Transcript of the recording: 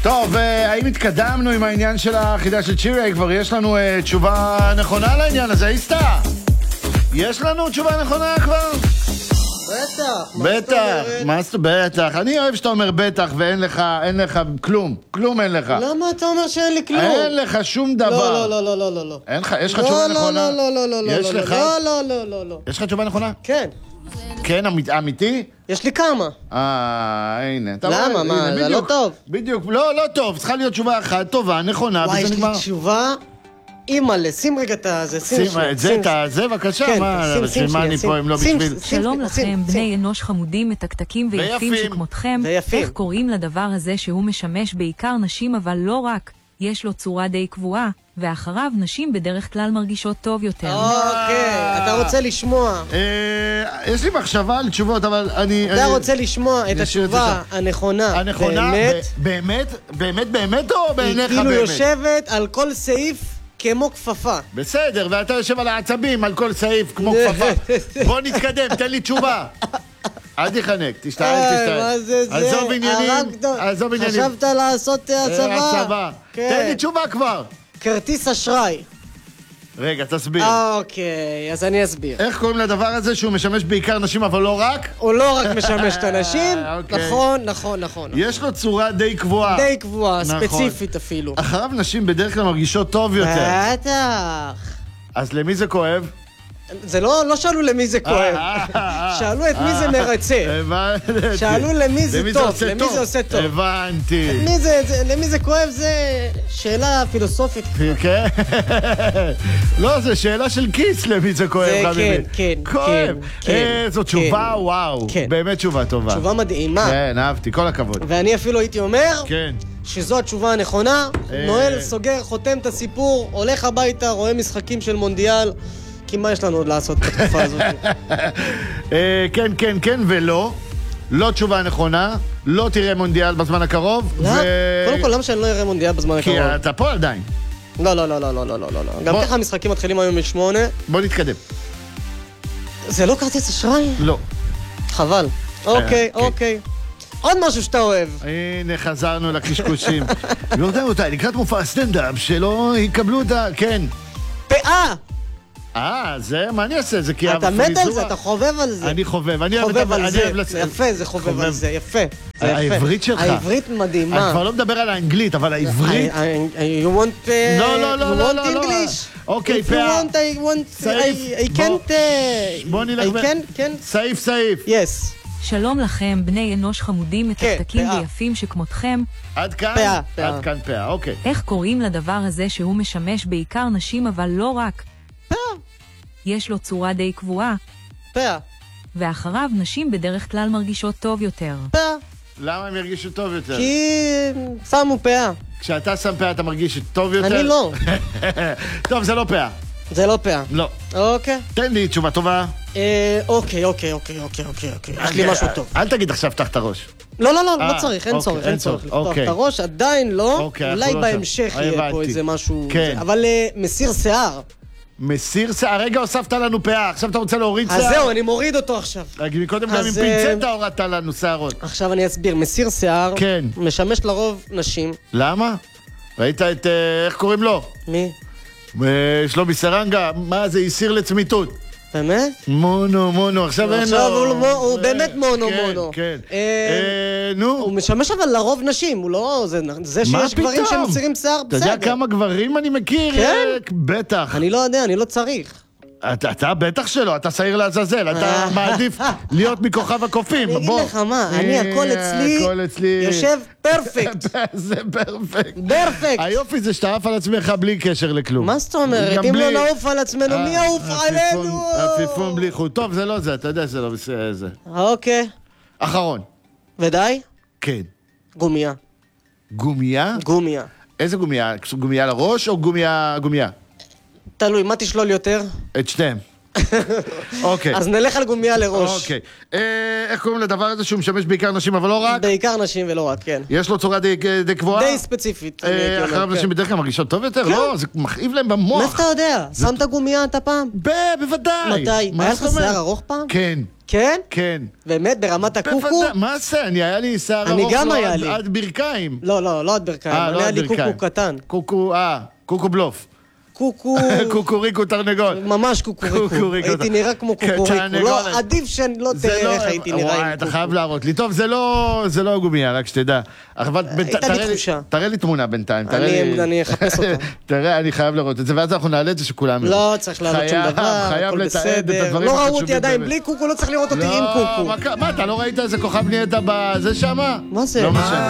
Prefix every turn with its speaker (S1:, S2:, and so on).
S1: טוב, האם התקדמנו עם העניין של החידה של צ'ירי? כבר יש לנו תשובה נכונה לעניין הזה, איסטה? יש לנו תשובה נכונה כבר?
S2: בטח.
S1: בטח. אני אוהב שאתה אומר בטח ואין לך כלום. כלום אין לך.
S2: למה אתה אומר שאין לי כלום?
S1: אין לך שום דבר.
S2: לא.
S1: אין לך, יש לך תשובה נכונה?
S2: לא.
S1: יש לך?
S2: לא.
S1: יש לך תשובה נכונה?
S2: כן.
S1: כן, אמיתי?
S2: יש לי כמה.
S1: הנה.
S2: למה? מה, זה לא טוב?
S1: בדיוק, לא טוב. צריכה להיות תשובה אחת טובה, נכונה,
S2: וואי, יש לי תשובה. אימא'לה, שים רגע את זה, שים
S1: זה, בבקשה, מה, מה אני פה אם לא בשביל...
S3: שלום לכם, בני אנוש חמודים, מתקתקים ויפים שכמותכם. איך קוראים לדבר הזה שהוא משמש בעיקר נשים, אבל לא רק? יש לו צורה די קבועה, ואחריו נשים בדרך כלל מרגישות טוב יותר.
S2: אוקיי, אתה רוצה לשמוע.
S1: יש לי מחשבה על תשובות, אבל אני...
S2: אתה רוצה לשמוע את התשובה הנכונה.
S1: הנכונה, באמת או בעיניך באמת?
S2: היא כאילו יושבת על כל סעיף כמו כפפה.
S1: בסדר, ואתה יושב על העצבים על כל סעיף כמו כפפה. בוא נתקדם, תן לי תשובה. אל תחנק, תשתעל.
S2: מה זה?
S1: עזוב עניינים.
S2: חשבת לעשות הצבה?
S1: תן לי תשובה כבר.
S2: כרטיס אשראי.
S1: רגע, תסביר.
S2: אוקיי, אז אני אסביר.
S1: איך קוראים לדבר הזה שהוא משמש בעיקר נשים אבל לא רק?
S2: הוא לא רק משמש את הנשים, נכון.
S1: יש לו צורה די קבועה.
S2: די קבועה, ספציפית אפילו.
S1: אחריו נשים בדרך כלל מרגישות טוב יותר.
S2: בטח.
S1: אז למי זה כואב?
S2: זה לא שאלו למי זה כואב, שאלו את מי זה מרצה, שאלו למי זה טוב, למי זה עושה טוב.
S1: הבנתי.
S2: למי זה כואב זה שאלה פילוסופית.
S1: כן. לא, זה שאלה של כיס למי זה כואב.
S2: כן.
S1: כואב. זו תשובה, וואו. באמת תשובה טובה.
S2: תשובה מדהימה.
S1: כן, אהבתי, כל הכבוד.
S2: ואני אפילו הייתי אומר
S1: כן.
S2: שזו התשובה הנכונה. נועל, סוגר, חותם את הסיפור, הולך הביתה, רואה משחקים של מונדיאל. כי מה יש לנו עוד לעשות בתקופה הזאת?
S1: כן ולא. לא תשובה נכונה. לא תראה מונדיאל בזמן הקרוב.
S2: קודם כל, למה שאני לא אראה מונדיאל בזמן הקרוב?
S1: כי אתה פה עדיין.
S2: לא. גם ככה המשחקים מתחילים היום מ8.
S1: בוא נתקדם.
S2: זה לא כרטיס אשראי?
S1: לא.
S2: חבל. אוקיי. עוד משהו שאתה אוהב.
S1: הנה, חזרנו לקשקושים. לא יודע אותי, לקראת מופע הסטנדאפ, שלא יקבלו את ה... כן.
S2: פאה!
S1: זה, מה אני אעשה? זה כי...
S2: אתה מת על זה, אתה חובב על זה.
S1: אני חובב, אני
S2: חובב על זה. יפה, זה חובב על זה, יפה.
S1: העברית שלך.
S2: העברית מדהימה.
S1: אני כבר לא מדבר על האנגלית, אבל העברית...
S2: You want...
S1: לא.
S2: English?
S1: אוקיי,
S2: If you want, I want... I can't...
S1: בוא נלך... סעיף.
S2: Yes.
S3: שלום לכם, בני אנוש חמודים, מתקתקים ויפים שכמותכם.
S1: עד כאן?
S2: פאה.
S1: עד כאן פאה, אוקיי.
S3: איך קוראים לדבר הזה שהוא משמש בעיקר נשים, אבל לא רק?
S2: פאה.
S3: יש לו צורה די קבועה.
S2: פאה.
S3: ואחריו נשים בדרך כלל מרגישות טוב יותר.
S2: פאה.
S1: למה הם ירגישו טוב יותר?
S2: כי שמו פאה.
S1: כשאתה שם פאה אתה מרגיש טוב יותר?
S2: אני לא.
S1: טוב, זה לא פאה.
S2: זה לא פאה.
S1: לא.
S2: אוקיי.
S1: תן לי תשובה טובה.
S2: אוקיי. יש לי משהו טוב.
S1: אל תגיד עכשיו תחת הראש.
S2: לא צריך, אין צורך לפתוח את הראש, עדיין לא. אולי בהמשך יהיה פה איזה משהו. אבל מסיר שיער.
S1: מסיר שיער, רגע הוספת לנו פאה, עכשיו אתה רוצה להוריד שיער?
S2: אז זהו, אני מוריד אותו עכשיו.
S1: קודם גם עם פינצטה הורדת לנו שיערות.
S2: עכשיו אני אסביר, מסיר שיער משמש לרוב נשים.
S1: למה? ראית את, איך קוראים לו?
S2: מי?
S1: שלומי סרנגה, מה זה, הסיר לצמיתות.
S2: באמת?
S1: מונו, עכשיו אין לו...
S2: עכשיו הוא באמת מונו.
S1: כן. נו.
S2: הוא משמש אבל לרוב נשים, הוא לא... זה שיש גברים שמסירים שיער, בסדר.
S1: אתה יודע כמה גברים אני מכיר?
S2: כן?
S1: בטח.
S2: אני לא יודע, אני לא צריך.
S1: אתה בטח שלא, אתה שעיר לעזאזל, אתה מעדיף להיות מכוכב הקופים.
S2: אני אגיד לך מה, הכל אצלי יושב פרפקט.
S1: זה פרפקט.
S2: פרפקט.
S1: היופי זה שאתה עף על עצמך בלי קשר לכלום.
S2: מה זאת אומרת? אם לא נעוף על עצמנו, מי יעוף עלינו?
S1: עפיפון בלי חוט. טוב, זה לא זה, אתה יודע שזה לא זה.
S2: אוקיי.
S1: אחרון.
S2: ודי?
S1: כן.
S2: גומיה.
S1: גומיה?
S2: גומיה.
S1: איזה גומיה? גומיה לראש או גומיה?
S2: תלוי, מה תשלול יותר?
S1: את שניהם. אוקיי.
S2: אז נלך על גומיה לראש.
S1: אוקיי. איך קוראים לדבר הזה שהוא משמש בעיקר נשים, אבל לא רק?
S2: בעיקר נשים ולא רק, כן.
S1: יש לו צורה די קבועה?
S2: די ספציפית.
S1: אחריו נשים בדרך כלל מרגישות טוב יותר? לא, זה מכאיב להם במוח.
S2: מאיפה אתה יודע? שמת גומיה אתה פעם?
S1: בוודאי.
S2: מתי? היה לך שיער ארוך פעם?
S1: כן.
S2: כן?
S1: כן.
S2: באמת? ברמת הקוקו?
S1: מה זה? היה לי שיער ארוך עד ברכיים.
S2: לא עד ברכיים. היה לי קוקו קטן.
S1: קוקו בלוף. קוקוריקו תרנגול.
S2: ממש קוקוריקו. הייתי נראה כמו קוקוריקו. לא, עדיף שלא תראה איך הייתי נראה עם קוקו.
S1: אתה חייב להראות לי. טוב, זה לא גומיה, רק שתדע.
S2: הייתה לי תחושה.
S1: תראה לי תמונה בינתיים.
S2: אני אחפש אותה.
S1: תראה, אני חייב לראות את זה, ואז אנחנו נעלה את זה שכולם.
S2: לא צריך להעלות שום דבר, הכל בסדר. לא ראו אותי עדיין בלי קוקו, לא צריך לראות אותי עם קוקו.
S1: מה, אתה לא ראית איזה כוכב נהיית בזה שמה?
S2: מה זה?